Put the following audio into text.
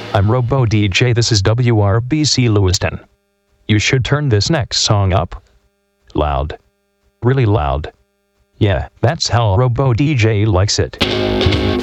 I'm Robo DJ, this is WRBC Lewiston. You should turn this next song up. Loud. Really loud. Yeah, that's how Robo DJ likes it.